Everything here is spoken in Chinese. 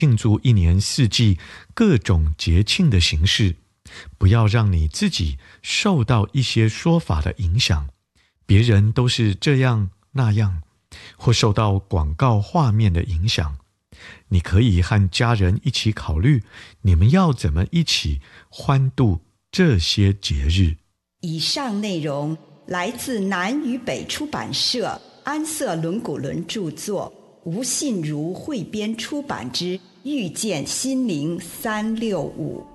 庆祝一年四季各种节庆的形式，不要让你自己受到一些说法的影响，别人都是这样那样，或受到广告画面的影响。你可以和家人一起考虑，你们要怎么一起欢度这些节日。 以上内容来自南与北出版社安瑟伦古伦著作，吴信如汇编出版之《遇见心灵365》。